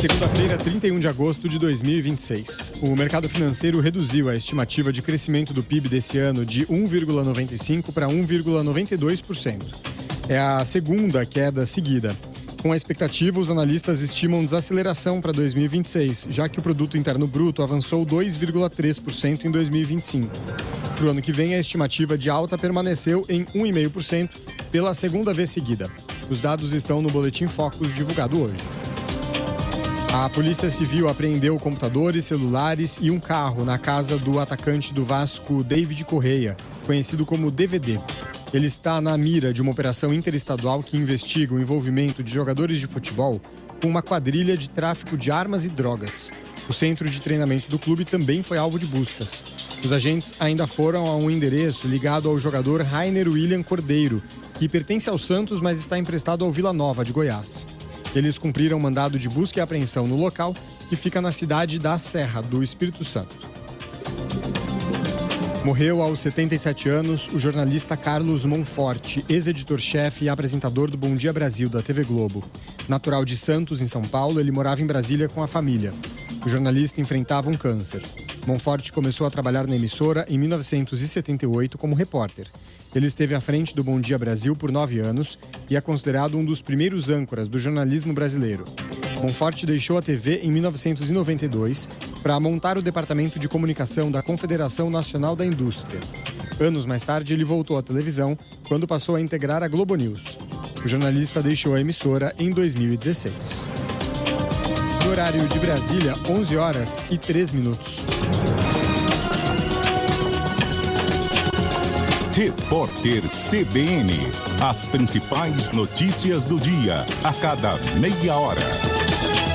Segunda-feira, 31 de agosto de 2026. O mercado financeiro reduziu a estimativa de crescimento do PIB desse ano de 1,95% para 1,92%. É a segunda queda seguida. Com a expectativa, os analistas estimam desaceleração para 2026, já que o produto interno bruto avançou 2,3% em 2025. Para o ano que vem, a estimativa de alta permaneceu em 1,5% pela segunda vez seguida. Os dados estão no Boletim Focus divulgado hoje. A Polícia Civil apreendeu computadores, celulares e um carro na casa do atacante do Vasco, David Correia, conhecido como DVD. Ele está na mira de uma operação interestadual que investiga o envolvimento de jogadores de futebol com uma quadrilha de tráfico de armas e drogas. O centro de treinamento do clube também foi alvo de buscas. Os agentes ainda foram a um endereço ligado ao jogador Rainer William Cordeiro, que pertence ao Santos, mas está emprestado ao Vila Nova de Goiás. Eles cumpriram mandado de busca e apreensão no local, que fica na cidade da Serra, do Espírito Santo. Morreu aos 77 anos o jornalista Carlos Monforte, ex-editor-chefe e apresentador do Bom Dia Brasil, da TV Globo. Natural de Santos, em São Paulo, ele morava em Brasília com a família. O jornalista enfrentava um câncer. Monforte começou a trabalhar na emissora em 1978 como repórter. Ele esteve à frente do Bom Dia Brasil por 9 anos e é considerado um dos primeiros âncoras do jornalismo brasileiro. Monforte deixou a TV em 1992 para montar o Departamento de Comunicação da Confederação Nacional da Indústria. Anos mais tarde, ele voltou à televisão quando passou a integrar a Globo News. O jornalista deixou a emissora em 2016. No horário de Brasília, 11h03. Repórter CBN. As principais notícias do dia, a cada meia hora.